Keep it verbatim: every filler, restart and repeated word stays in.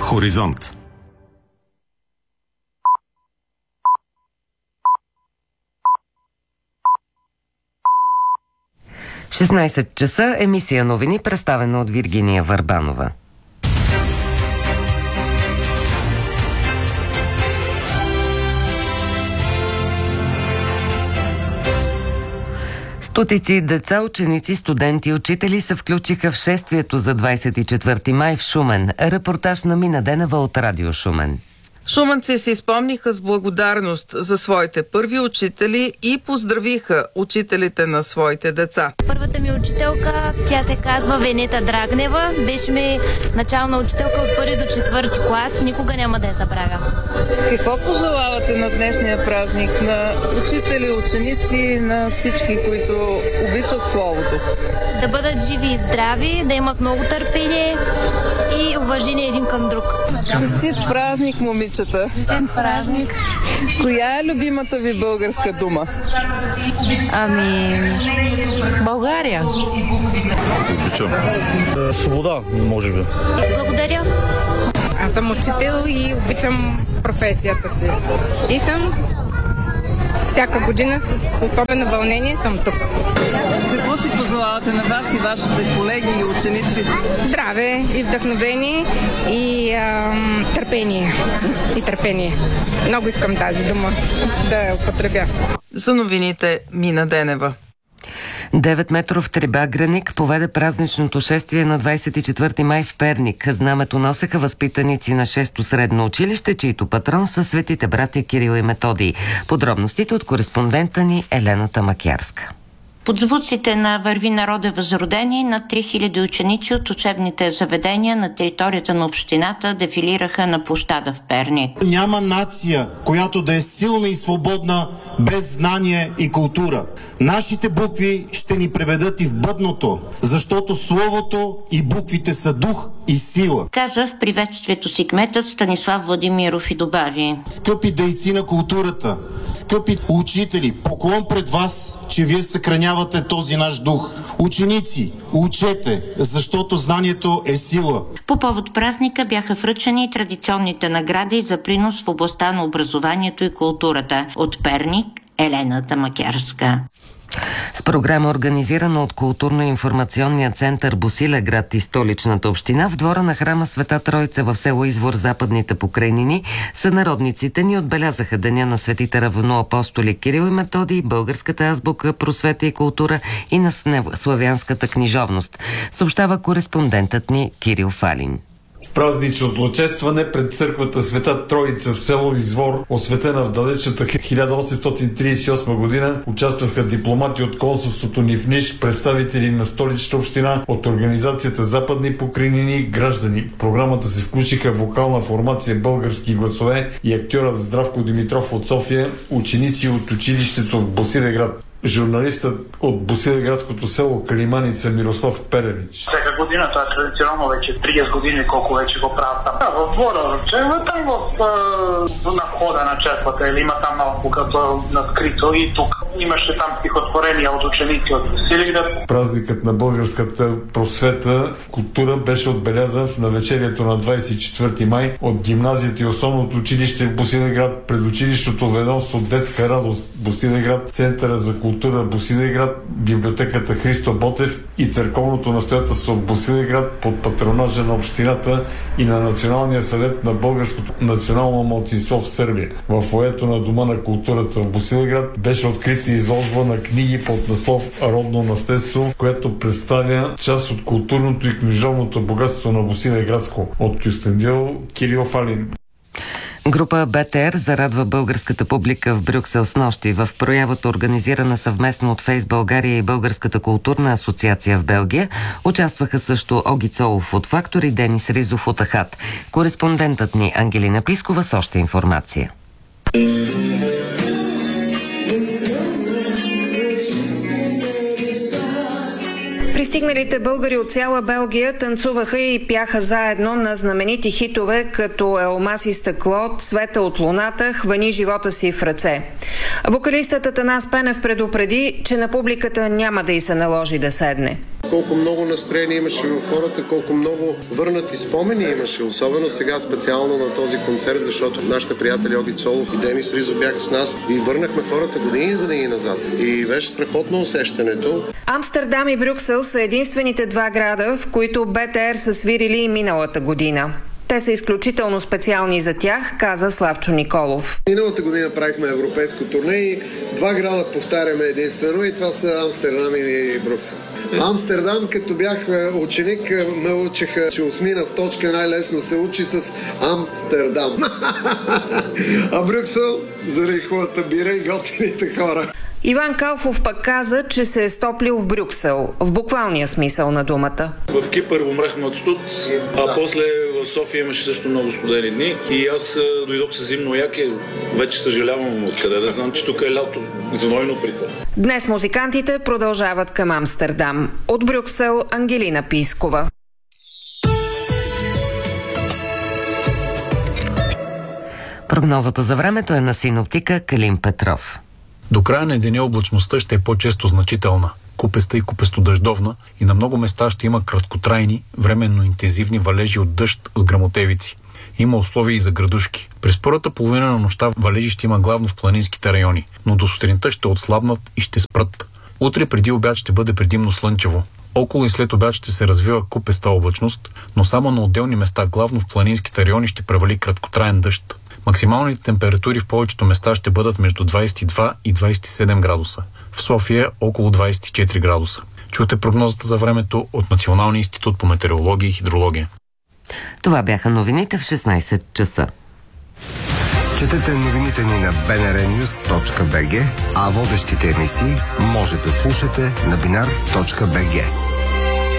Хоризонт. шестнайсет часа, емисия новини, представена от Виргиния Върбанова. Стотици деца, ученици, студенти, учители се включиха в шествието за двайсет и четвърти май в Шумен. Репортаж на Мина Денева от Радио Шумен. Шуменци се изпомниха с благодарност за своите първи учители и поздравиха учителите на своите деца. Първата ми учителка, тя се казва Венета Драгнева. Беше ми начална учителка от първи до четвърти клас. Никога няма да я забравя. Какво пожелавате на днешния празник на учители, ученици, на всички, които обичат словото? Да бъдат живи и здрави, да имат много търпение и уважение един към друг. Честит празник, момичета! Честит празник! Коя е любимата ви българска дума? Ами... България. Обичам. Свобода, може би. Благодаря. Аз съм учител и обичам професията си. И съм всяка година с особено вълнение съм тук. Какво си пожелавате на вас и вашите колеги и ученици? Здраве и вдъхновение и ам, търпение. И търпение. Много искам тази дума да я употребя. За новините Мина Денева. деветметров трибаграник поведе празничното шествие на двайсет и четвърти май в Перник. Знамето носеха възпитаници на шесто средно училище, чието патрон са светите братя Кирил и Методий. Подробностите от кореспондента ни Елена Тамакярска. Под звуците на "Върви народе възродени" над три хиляди ученици от учебните заведения на територията на общината дефилираха на площада в Перник. Няма нация, която да е силна и свободна без знание и култура. Нашите букви ще ни преведат и в бъдното, защото словото и буквите са дух и сила. Каза в приветствието си кметът Станислав Владимиров и добави: Скъпи дейци на културата, скъпи учители, поклон пред вас, че вие съхранявате този наш дух. Ученици, учете, защото знанието е сила. По повод празника бяха връчени традиционните награди за принос в областта на образованието и културата. От Перник, Елена Тамакярска. С програма, организирана от Културно-информационния център Босилеград и столичната община, в двора на храма Света Троица в село Извор, Западните покрайнини, сънародниците ни отбелязаха деня на светите равноапостоли Кирил и Методий, българската азбука, просвета и култура и на славянската книжовност, съобщава кореспондентът ни Кирил Фалин. В празничното отчестване пред църквата Света Троица в село Извор, осветена в далечната хиляда осемстотин трийсет и осма година, участваха дипломати от консулството ни в Ниш, представители на столичната община, от организацията Западни покрайнини, граждани. В програмата се включиха вокална формация Български гласове и актьорът Здравко Димитров от София, ученици от училището в Босилеград. Журналистът от Босилеградското село Калиманица Мирослав Перевич. Всяка година, това е традиционно вече трийсет години, колко вече го правят там. Да, в двора в черва, там в е, на входа на черквата, или има там малко като надкрито и тук. Имаше там стихотворения от ученици от Босилеград. Празникът на българската просвета, култура беше отбелязан в навечерието на двайсет и четвърти май от гимназията и основното училище в Босилеград, предучилищното ведомство Детска радост Босилеград, Центъра за култура Босилеград, библиотеката Христо Ботев и църковното настоятелство в Босилеград под патронажа на общината и на Националния съвет на българското национално малцинство в Сърбия. В фоайето на Дома на културата в Босилеград беше открита изложба на книги под наслов "Родно наследство", което представя част от културното и книжовното богатство на Босилеградско. От Кюстендил, Кирил Фалин. Група БТР зарадва българската публика в Брюксел с нощи. В проявата, организирана съвместно от Фейс България и Българската културна асоциация в Белгия, участваха също Оги Цолов от Фактор и Денис Ризов от Ахат. Кореспондентът ни Ангелина Пискова с още информация. Пристигналите българи от цяла Белгия танцуваха и пяха заедно на знаменити хитове като "Елмаз и стъкло", "Цвета от луната", "Хвани живота си в ръце". Вокалистът Атанас Пенев предупреди, че на публиката няма да й се наложи да седне. Колко много настроение имаше в хората, колко много върнати спомени имаше, особено сега специално на този концерт, защото нашите приятели Оги Цолов и Денис Ризо бяха с нас и върнахме хората години и години назад. И беше страхотно усещането. Амстердам и Брюксел са единствените два града, в които БТР са свирили и миналата година. Те са изключително специални за тях, каза Славчо Николов. Миналата година правихме европейско турне и два града повтаряме единствено и това са Амстердам и Брюксел. Амстердам, като бях ученик, ме учиха, че осмина с точка най-лесно се учи с Амстердам. А Брюксел заради хубавата бира и готините хора. Иван Калфов пък каза, че се е стоплил в Брюксел, в буквалния смисъл на думата. В Кипър умрахме от студ, а после в София имаше също много студени дни и аз дойдох с зимно яке. Вече съжалявам откъде да знам, че тук е лято, знойно при това. Днес музикантите продължават към Амстердам. От Брюксел Ангелина Пискова. Прогнозата за времето е на синоптика Калин Петров. До края на деня облачността ще е по-често значителна, купеста и купестодъждовна и на много места ще има краткотрайни, временно интензивни валежи от дъжд с гръмотевици. Има условия и за градушки. През първата половина на нощта валежи ще има главно в планинските райони, но до сутринта ще отслабнат и ще спрат. Утре преди обяд ще бъде предимно слънчево. Около и след обяд ще се развива купеста облачност, но само на отделни места, главно в планинските райони, ще превали краткотраен дъжд. Максималните температури в повечето места ще бъдат между двадесет и два и двадесет и седем градуса. В София около двадесет и четири градуса. Чуйте прогнозата за времето от Националния институт по метеорология и хидрология. Това бяха новините в шестнадесет часа. Четете новините ни на би ен ар нюз точка би джи, а водещите емисии може да слушате на бинар точка би джи.